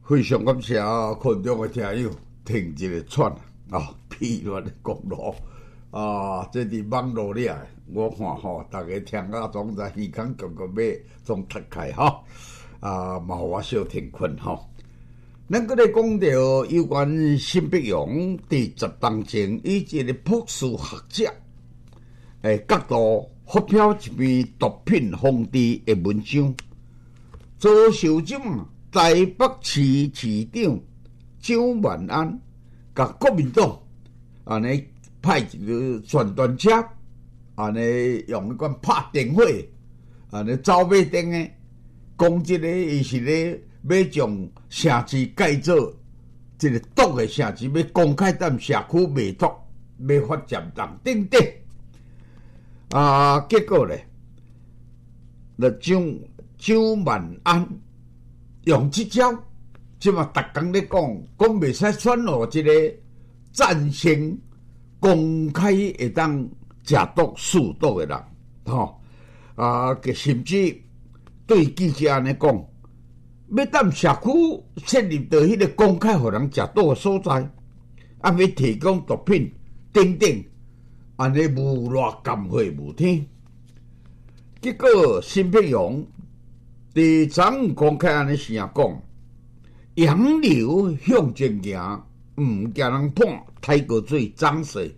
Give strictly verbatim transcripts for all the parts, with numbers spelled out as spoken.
非常感谢群众的听友听一个串啊，批乱的公路啊，这伫网络里啊，我看吼，大家听啊总在耳孔讲讲尾总脱开吼啊，嘛互我小停困吼。咱搁咧讲到有关辛碧阳伫十当前以一个博士学者诶角度发表一篇毒品防治的文章，遭受奖台北市市长蒋万安甲国民党安尼派一个宣传车，安尼用迄款拍电话，安尼走马灯诶，讲即个伊是咧要将城市改造，即个毒诶城市要公开踮社区卖毒，要发展人等等。啊，结果咧，那蒋蒋万安用即招，即嘛逐工咧讲，讲袂使选落一个赞成公开会当食毒试毒诶人，吼、哦、啊，甚至对记者安尼讲，要踮社区设立到迄个公开互人食毒诶所在，啊，要提供毒品等等，安尼无偌甘会无天。结果辛碧阳伫昨午公开安尼声讲，洋流向前行，毋惊人判太过水涨势。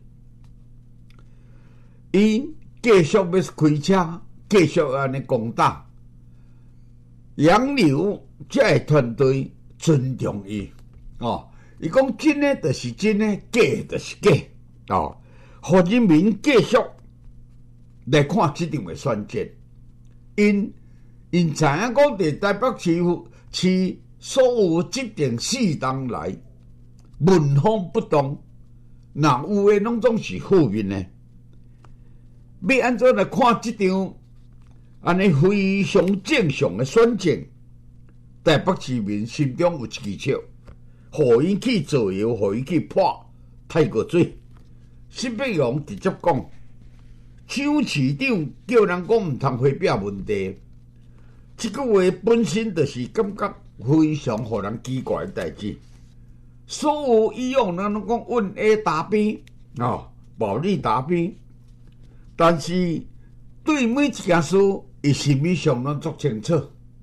伊继续要开车，继续安尼攻打。洋流这个团队尊重伊哦，伊讲真诶就是真诶，假就是假哦，互人民继续来看即场诶选战。因因知影讲，伫台北市市所有执政四党来，文风不同，若有诶拢总是负面诶。要安怎来看即场安尼非常正常诶选战？台北市民心中有一支笑，互伊去造谣，互伊去破太过水。辛碧阳直接讲，蒋市长叫人讲毋通发表问题，即句话本身就是感觉非常互人奇怪诶代志。所有以往咱拢讲稳 A 答辩哦，暴力答辩，但是对每一件事，伊心理上拢足清楚。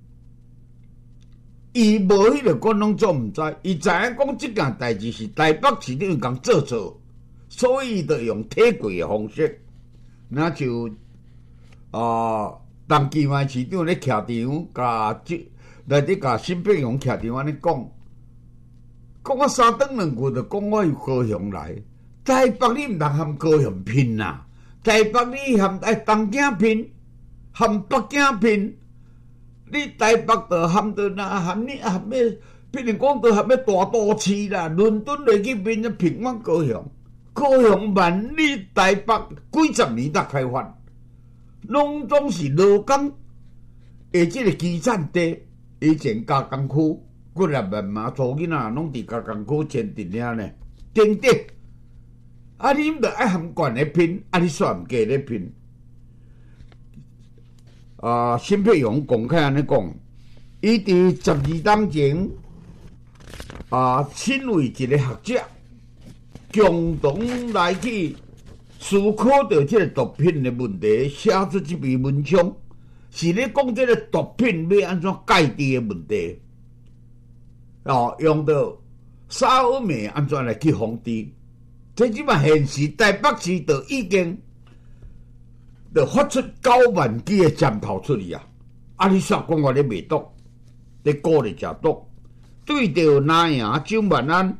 伊无迄个管拢做毋知，伊知影讲即件代志是台北市长共做错，所以伊就用体柜的方式。那就啊，当期嘛市长咧徛场，甲即来伫甲辛碧阳徛场安尼讲，讲我三顿两句就讲我有高雄来，台北你毋通含高雄拼呐，台北你含爱东京拼，含北京拼，你台北就含到那含你含咩？比如讲到含咩大都市啦，伦敦来去拼，拼阮高雄。高雄万里台北几十年才开发，拢总是劳工，而即个基站地以前加工区，几十万嘛，做囡仔拢伫加工区签订遐呢，等等。啊，你著爱含管咧拼，啊，你煞毋加咧拼。啊，辛碧阳公开安尼讲，伊伫十二当前啊，身为一个学者。共同来去思考到这个毒品的问题，写出这篇文章，是咧讲这个毒品要安怎戒治的问题。哦，用到沙尔美安怎来去防治？这即嘛现时台北市就已经就发出九万支的战炮出去啊！啊，你煞讲我咧卖毒，咧鼓励食毒，对着南洋蒋万安。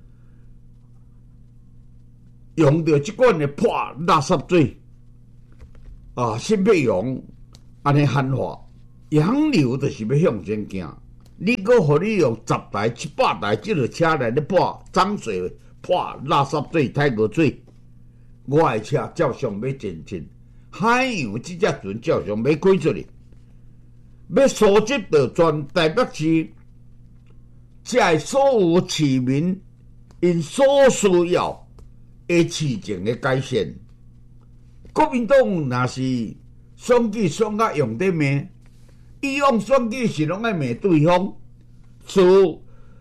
用到即款的破垃圾水啊，辛碧阳安尼喊话，洋流就是要向前行。你搁互你用十台、七百台即落车来咧破脏水、破垃圾水、太过水，我的车照常要前进。海洋即只船照常要开出去，要收集到全台北市，这所有市民因所需要。诶，市情的改善，国民党若是选举选甲用得骂，以往选举是拢爱骂对方，所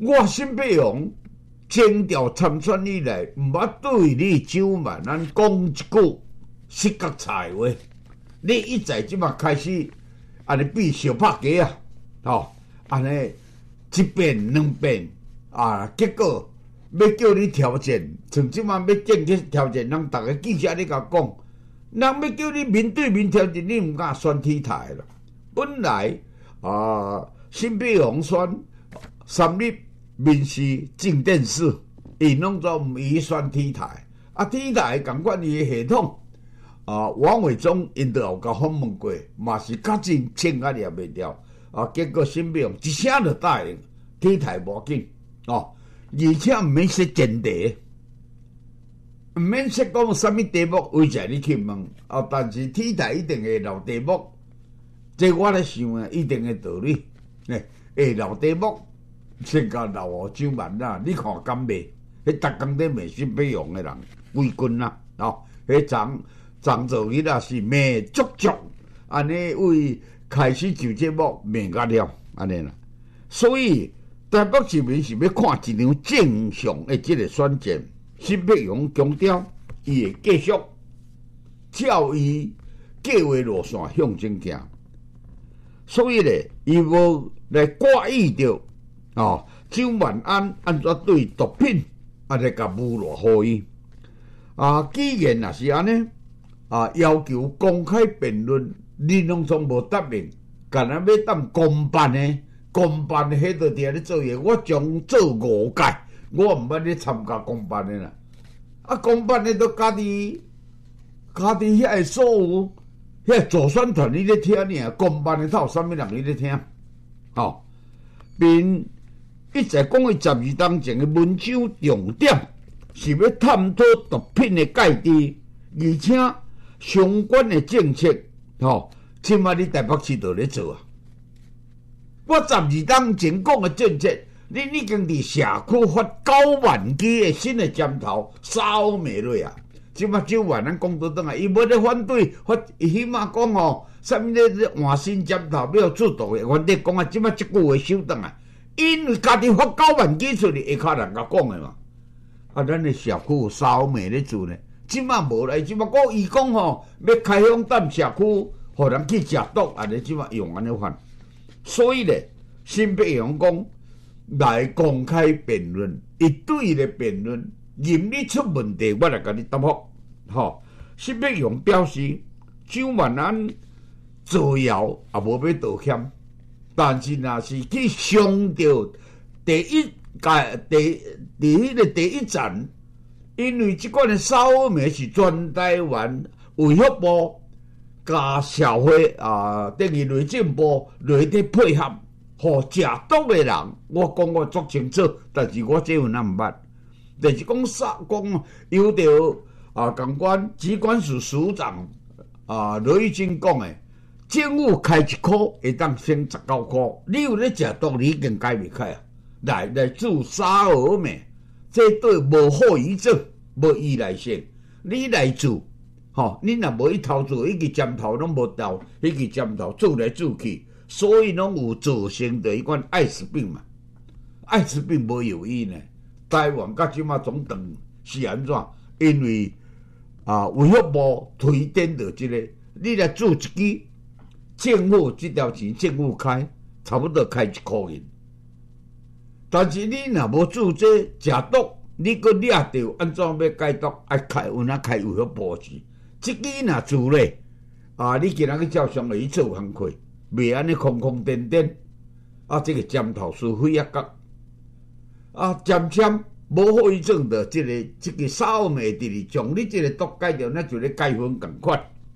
我辛碧阳征调参选以来，毋捌对你蒋万安讲一句失角菜话。你一再即马开始安尼比小拍鸡啊，吼，安尼一遍两遍啊，结果要叫你调整，像即马要正式调整，人逐个记者你甲讲，人要叫你面对面调整，你毋敢选 T 台了。本来啊，辛碧阳选三立民视正电视，伊拢做毋伊选 T 台，啊 T 台共款伊系统。啊，王伟忠因都有甲访问过，嘛是较真请啊抓袂掉啊。结果辛碧阳一声就答应，体台无紧哦，而且毋免说前提，毋免说讲啥物题目为在你去问啊。但是体台一定会留题目，这我咧想啊，一定的道理。诶，会留题目，先甲留互蒋万啦。你看敢袂？迄逐工咧骂辛碧阳的人，规军啦，哦，迄张。张作日啊是骂足足，安尼为开始就节目骂甲了，安尼啦。所以台北市民是要看一场正常的即个选战，辛碧阳强调伊会继续照伊计划路线向前行。所以咧，伊无来怪异着哦，蒋万安安怎对毒品安尼甲侮辱互伊啊？既然若是安尼。啊！要求公开辩论，你拢总无答应，干那要当公办呢？公办的迄度伫咧做嘢，我将做五届，我毋捌咧参加公办的啦。啊，公办的都家己家己遐个所有遐助选团你咧听尔，公办的他有啥物人你咧听？吼、哦，并一直讲伊十二当前的文章重点是要探讨毒品的界定，而且。相关的政策，吼、哦，起码你台北市都咧做啊。我十二当前讲的政策，你已经伫社区发九万支的新的针头扫灭落啊！即马九万咱讲倒转来，伊无咧反对，发伊起码讲吼，啥物咧换新针头要制度的，原地讲啊，即马即句话收倒来，因为家己发九万支出去，下骹人甲讲的嘛。啊，咱的社区有扫灭咧做呢。即马无来，即马讲伊讲吼，要开放淡社区，互人去食毒，安尼即马用安尼法。所以咧，辛碧阳讲来公开辩论，伊对伊的辩论，任你出问题，我来甲你答复。吼，辛碧阳表示，蒋万安造谣也无要道歉，但是若是去伤着第一届第伫迄个第一站。因为即款的扫描是全台湾卫福部加社会啊，等于内政部内底配合，互食毒的人，我讲我足清楚，但是我这份咱毋捌。但是讲啥讲有着啊，共管机关署署长啊罗玉金讲的，政府开一箍会当省十九箍，你有咧食毒，你已经解袂开啊！来来做沙俄咩？这对无后遗症，无依赖性。你来做，吼、哦，你若无去投做，迄个针头拢无到，迄个针头做来做去，所以拢有造成的一款艾滋病嘛。艾滋病无有医呢，台湾甲即马总长是安怎？因为啊，卫福部推展到即、这个，你来做一支，政府即条钱政府开，差不多开一箍银。但是你若无做这食毒，你搁掠着安怎要解毒？爱开有哪开卫福部钱？即支若做咧，啊，你今仔去照常去做工课，袂安尼空空颠颠，啊，这个针头是非啊角，啊，渐渐无后遗症的即、这个即、这个扫描伫哩，将你即个毒解掉，那就咧解分共款。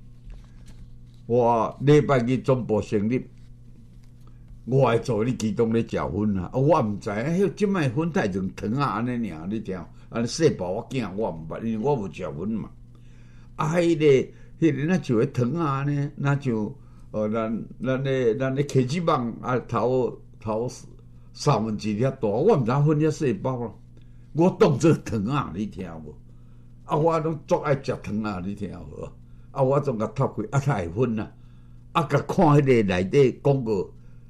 我礼拜日总部成立。我会做你其中咧食薰啊！我毋知影，迄即摆薰太像糖啊安尼尔，你听，安尼细胞我囝我毋捌，因为我无食薰嘛。啊，迄、那个、迄、那个，那像迄糖啊安尼，那像呃，咱咱咧咱咧茄子棒啊，头头三分之一遐大，我毋知薰遐细胞咯。我当做糖啊，你听无？啊，我拢足爱食糖啊，你听无？啊，我总甲读开啊，太薰啊，啊，甲看迄个内底广告。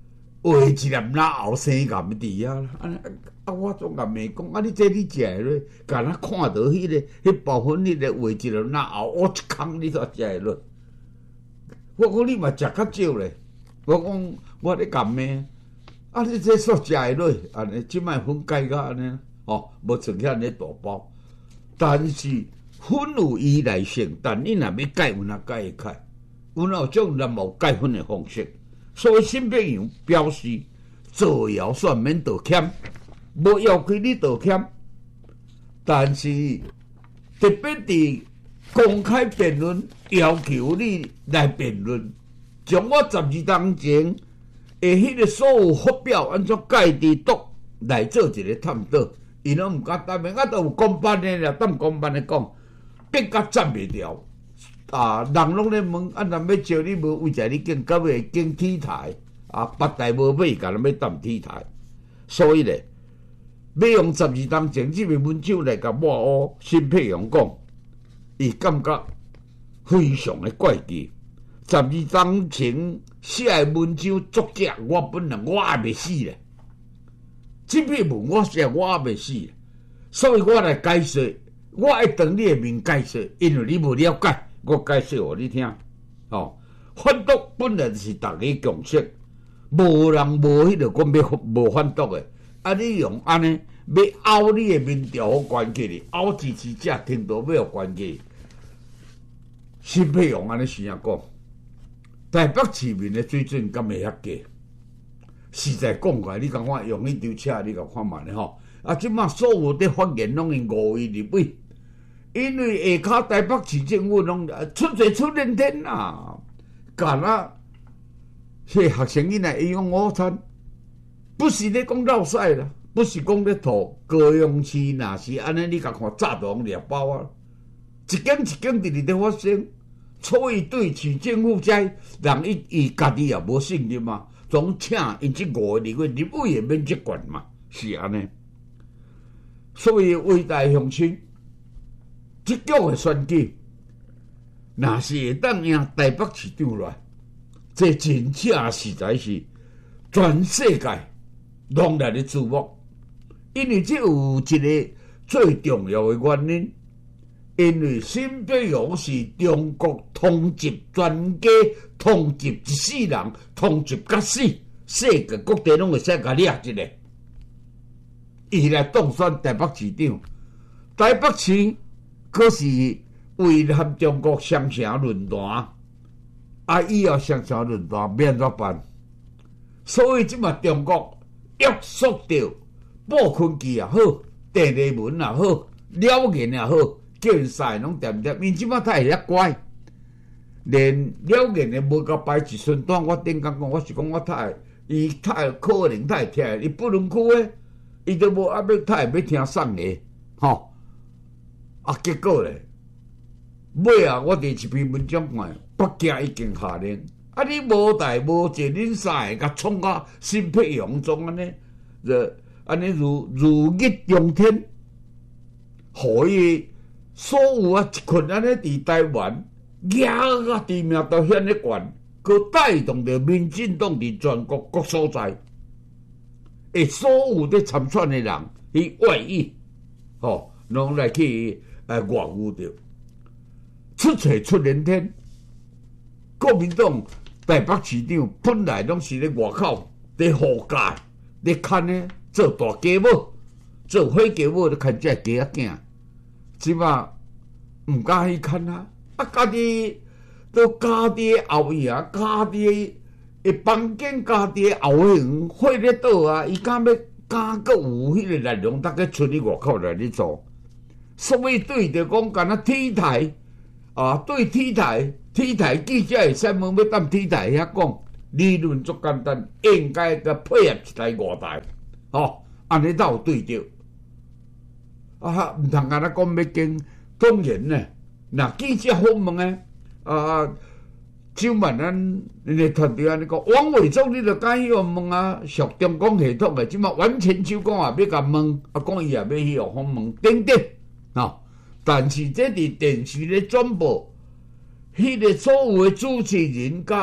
画一粒哪后生岩伫啊！啊啊！我总甲妹讲，啊你这你食会落，甲咱看到迄、那个迄部分迄个画一粒哪后，我一空你煞食会落。我讲你嘛食较少咧，我讲我咧甲妹，啊你这煞食会落，安尼即摆粉解甲安尼，哦，无像遐尼大包，但是粉有依赖性，但你若要解，有哪解会开？有哪有种任何解粉的方式？所以新北洋表示造谣算免道歉，无要求你道歉，但是特别伫公开辩论要求你来辩论，将我十二当前诶迄个所有发表按怎解伫读来做一个探讨，伊拢毋敢答应，啊，都有公办的啦，当公办的讲，别甲站袂牢。啊！人拢咧问，啊，若要招你无为在你经到尾经 T 台，啊，八代无买，甲咱要当 T 台，所以咧，要用十二当前这篇文章来甲抹黑新佩阳讲，伊感觉非常的怪奇。十二当前写的文章作者，我本人我也未死咧，这篇文我写我也未死咧，所以我来解释，我爱当你的面解释，因为你无了解。我解释互你听，哦，反毒本来是大家共识，无人无迄个讲要无反毒的，啊，你用安尼要凹你的民调好关系哩，凹支持者听到要有关系。新佩用安尼是安讲，台北市民的水准敢会遐低？实在讲过来，你感觉用迄张车，你甲看慢咧吼，啊，即马所有的发言拢用误意入位。因为下骹台北市政府拢出侪出连天啦，干啊！迄学生囡仔营养午餐，不是咧讲绕屎啦，不是讲咧吐。高雄市若是安尼，你甲看炸弹掠包啊，一件一件直直咧发生。所以对市政府遮人伊伊家己也无信任嘛，总请因即五个立委立委也免接管嘛，是安尼。所以伟大乡亲。即种的选举，若是会当赢台北市长来，这真正实在是全世界拢来咧注目，因为这有一个最重要的原因，因为新北洋是中国通缉专家，通缉一世人，通缉到死，世界各地拢会使甲掠一个，伊来当选台北市长，台北市。可是为和中国双城论坛，啊，以后双城论坛免怎办？所以即嘛中国约束着报刊机也好，电视文也好，了言也好，叫因晒拢点点，因即嘛太会遐乖，连了言的无甲摆一寸段。我顶讲讲，我是讲我太伊太可能太听，伊不能去诶，伊都无啊要太要听送的，吼。啊，结果咧，尾啊，我第一篇文章看，北京已经下令，啊，你无代无志，恁三个甲冲到新北洋中安尼，就安尼如如日中天，互伊所有啊一群安尼伫台湾，举啊知名度显咧悬，佮带动着民进党伫全国各所在，诶，所有咧参选的人，伊外意，吼，拢来去。诶，外侮着出错出连天，国民党台北市长本来拢是咧外口咧护驾，咧看咧做大家母，做伙家母咧看这家仔囝，即马毋敢去看啊！啊，家己都家己后影，家己诶房间，家己后院火咧倒啊！伊敢要敢阁有迄个力量，大家出去外口来咧做。所以对着讲，干那 T 台啊，对 T 台 T 台记者会使问要当 T 台遐讲，理论足简单，应该甲配合一台外台，吼，安尼才有对着。啊，毋通干那讲要经当然呢，若记者访问诶，啊，周万安你个团队安尼讲，王伟忠你著敢去互问啊，属中共系统诶，即马完全手讲也要甲问，啊，讲伊也要去互访问，等等。哦，但是这伫电视咧转播，迄、那个所有的主持人甲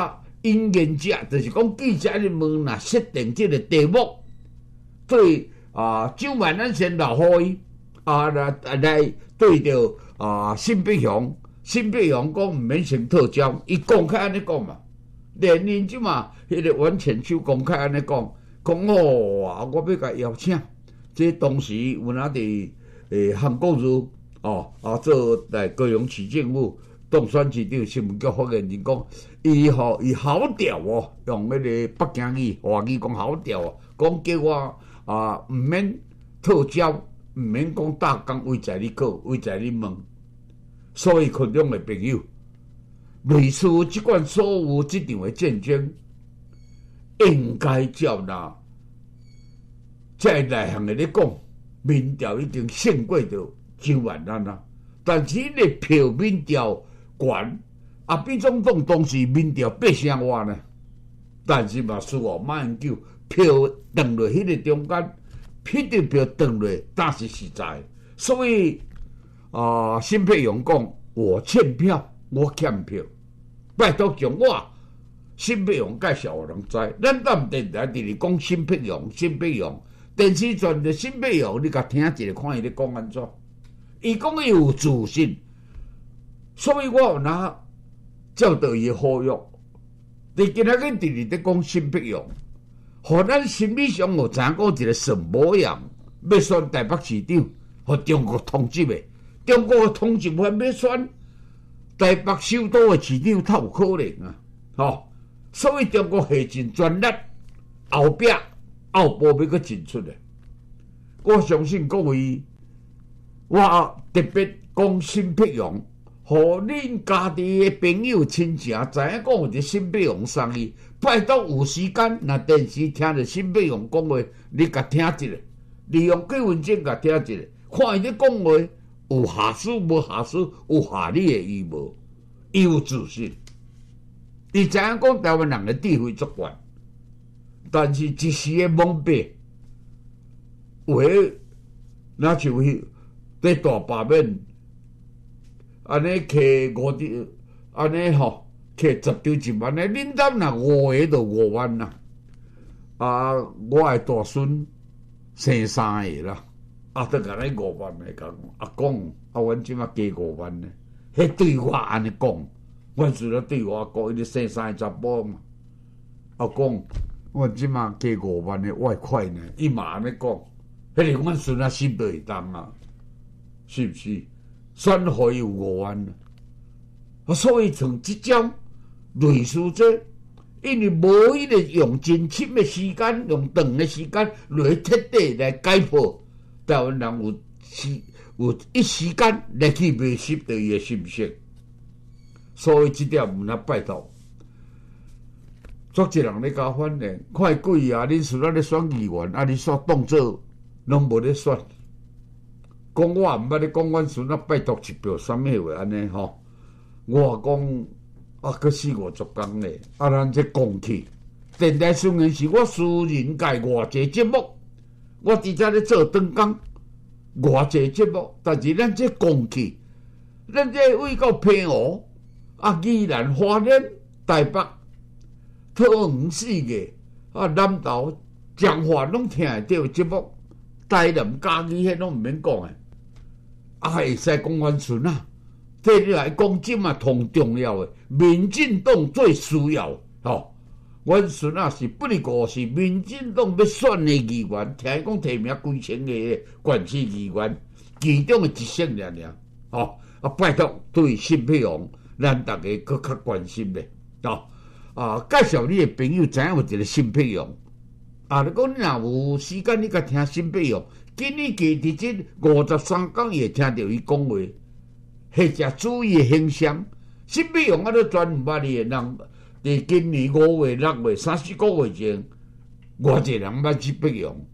引言者，就是讲记者咧问若设定即个题目，对啊，蒋万安先留互伊啊来来对着啊辛碧雄，辛碧雄讲毋免先特交，伊公开安尼讲嘛，连因即嘛，迄个袁千秋公开安尼讲，讲哦，我要甲邀请，即当时有哪伫诶韩国瑜哦啊做来高雄市政府。当选市长新闻局发言人讲，伊吼伊好调哦，用迄个北京语华语讲好调哦，讲叫我啊毋免特招，毋免讲大纲位在你考，位在你问。所以群众的朋友，类似即款所有即场的战争，应该接纳。在内行的咧讲，民调已经胜过着蒋万安啦，但是迄个票民调。悬啊！比总统当时民调八成外呢，但是嘛输哦马英九票断落迄个中间，迄张票断落，但是实在，所以啊，辛佩勇讲我欠票，我欠票，拜托将我辛佩勇介绍互人知，咱当电台直直讲辛佩勇，辛佩勇电视转的辛佩勇，你甲听一下，看伊咧讲安怎？伊讲伊有自信。所以我有拿照到伊呼吁，你今仔日直直在讲辛碧勇，互咱心理上有知影讲一个什么样，要选台北市长，互中国统治的，中国的统治权要选台北首都的市长，他有可能啊！吼、哦，所以中国下尽全力，后壁后部要搁进出的。我相信各位，我特别讲辛碧勇。互恁家己的朋友亲戚知影讲有一辛碧勇送伊，拜托有时间，若电视听着辛碧勇讲话，你甲听一下，利用几分钟甲听一下，看伊咧讲话有下水无下水，有下你的意无？伊有自信，伊知影讲台湾人的智慧足悬，但是一时的懵逼，有迄那像迄在大罢免。安尼摕五张，安尼吼摕十张一万的，恁当若五个就五万啦。啊，我的大孙生三个啦，啊，得甲咱五万的讲，啊讲啊，阮即马加五万呢，迄对我安尼讲，阮除了对我讲，伊咧生三个查甫嘛，啊讲，阮即马加五万的外快呢，伊嘛安尼讲，迄个阮孙啊心都会动啊，是不是？选互有五万啊，所以从即招类似这，因为无迄个用真深的时间，用长的时间来彻底来解剖，台湾人有时有一时间来去迷失着伊的心性，所以即点有哪拜托，作一人咧甲反映，看贵啊！恁虽然咧选议员，啊，你煞当做拢无咧选。讲我也毋捌咧讲，阮孙仔拜托一票啥物话安尼吼？我讲啊，阁四五十工咧，啊，咱这讲起电台虽然是我私人界偌济节目，我伫遮咧做长工偌济节目，但是咱这讲起，咱这为到平湖啊，宜兰花莲台北桃园四个啊，南投彰化拢听会到节目，台南嘉义迄拢毋免讲诶。啊，会使讲阮孙啊，这你来讲，即嘛同重要诶，民进党最需要吼。阮孙啊是不离个是民进党要选诶议员，听伊讲提名几千个县市议员，其中诶一省尔尔吼。啊，拜托对辛佩勇，咱大家搁较关心咧吼。啊，介绍你诶朋友知影有一个辛佩勇。啊，你讲你若有时间，你甲听辛佩勇。今年期伫即五十三天会听到伊讲话，或者注意的形象。辛佩勇啊，都全毋捌你诶人，伫今年五月、六月、三四个月前，偌济人捌辛佩勇。